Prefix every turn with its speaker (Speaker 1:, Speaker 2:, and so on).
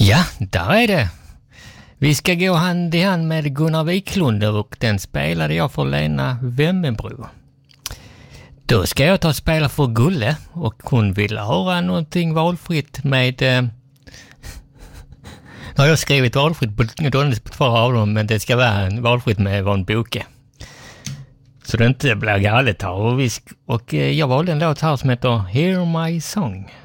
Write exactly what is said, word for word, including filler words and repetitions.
Speaker 1: Ja, där är det. Vi ska gå hand i hand med Gunnar Wiklund och den spelade jag för Lena Wemmenbro. Då ska jag ta och spela för Gulle och hon vill höra någonting valfritt med... Eh... Jag har skrivit valfritt på två av dem, men det ska vara valfritt med Von Boke. Så det inte blir galet här. Och, vi sk- och eh, jag valde en låt här som heter Hear My Song.